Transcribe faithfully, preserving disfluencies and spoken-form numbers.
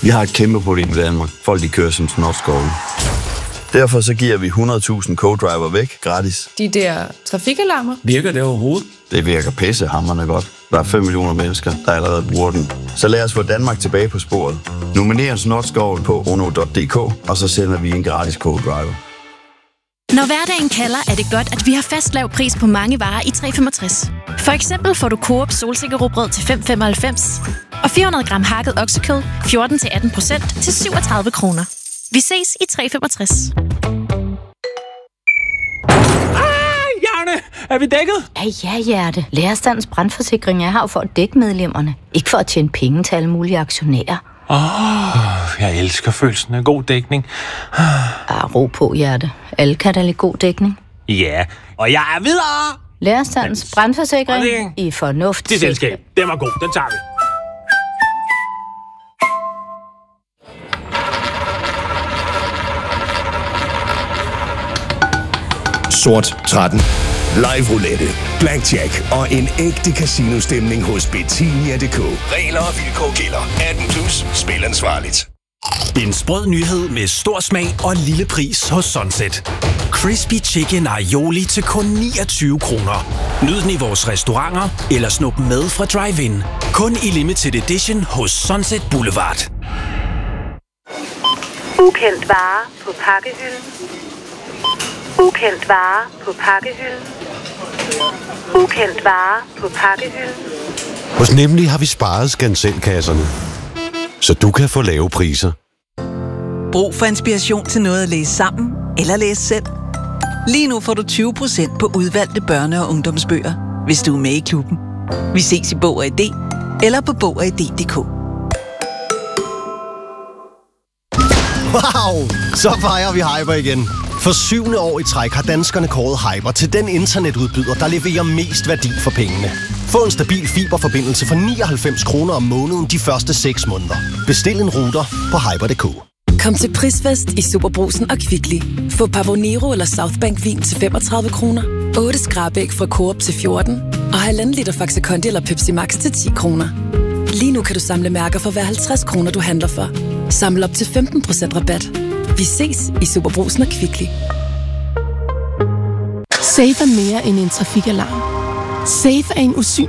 Vi har et kæmpe problem i Danmark. Folk de kører som snotskåle. Derfor så giver vi hundrede tusind co-driver væk gratis. De der trafikalarmer. Virker det overhovedet? Det virker pissehamrende godt. Der er fem millioner mennesker, der allerede bruger den. Så lad os få Danmark tilbage på sporet. Nominer snotskål på ono punktum d k, og så sender vi en gratis co-driver. Når hverdagen kalder, er det godt, at vi har fast lav pris på mange varer i tre femogtres. For eksempel får du Coop solsikkerrugbrød til fem femoghalvfems og fire hundrede gram hakket oksekød fjorten til atten procent til syvogtredive kroner. Vi ses i tre femogtres. Ah, Janne! Er vi dækket? Ja, ja, Hjerte. Lærerstandens brandforsikring er her for at dække medlemmerne. Ikke for at tjene penge til alle mulige aktionærer. Åh, oh, jeg elsker følelsen af god dækning. Ah, ro på, Hjerte. Alle kan da lide god dækning. Ja, og jeg er videre! Lærerstandens brandforsikring i fornuft. Det selskab. Den var god. Den tager vi. Sort tretten. Live roulette, blackjack og en ægte casino-stemning hos Betania punktum d k. Regler og vilkår gælder. atten plus. Spil ansvarligt. En sprød nyhed med stor smag og lille pris hos Sunset. Crispy Chicken Aioli til kun niogtyve kroner. Nyd den i vores restauranter eller snup med fra drive-in. Kun i limited edition hos Sunset Boulevard. Ukendt vare på pakkehylden. Ukendt vare på pakkehylden. Ukendt vare på pakkehylden. Hos Nemlig har vi sparet skanselkasserne, så du kan få lave priser. Brug for inspiration til noget at læse sammen eller læse selv. Lige nu får du tyve procent på udvalgte børne- og ungdomsbøger, hvis du er med i klubben. Vi ses i Bog og I D eller på bog og i d punktum d k. Wow! Så fejrer vi Hyper igen. For syvende år i træk har danskerne kåret Hyper til den internetudbyder, der leverer mest værdi for pengene. Få en stabil fiberforbindelse for nioghalvfems kroner om måneden de første seks måneder. Bestil en router på hyper punktum d k. Kom til prisfest i Superbrugsen og Kvickly. Få Pavonero eller Southbank vin til femogtredive kroner. otte skrabæg fra Coop til fjorten. Og halvanden liter Faxe Kondi eller Pepsi Max til ti kroner. Lige nu kan du samle mærker for hver halvtreds kroner, du handler for. Samle op til femten procent rabat. Vi ses i Superbrugsen og Kvickly. Safe er mere end en trafikalarm. Safe er en usynlig